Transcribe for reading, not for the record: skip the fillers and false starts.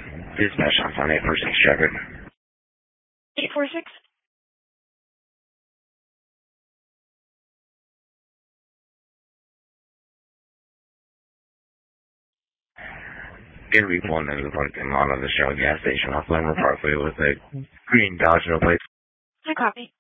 Dispatch on 846 traffic. 846? Gonna be pulling into the parking lot of the Shell gas station off Lamar Parkway with a green Dodge no plate. I copy.